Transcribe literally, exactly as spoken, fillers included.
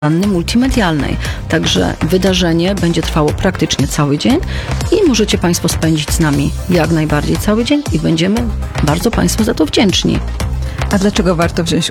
Anny multimedialnej. Także wydarzenie będzie trwało praktycznie cały dzień i możecie Państwo spędzić z nami jak najbardziej cały dzień i będziemy bardzo Państwu za to wdzięczni. A dlaczego warto wziąć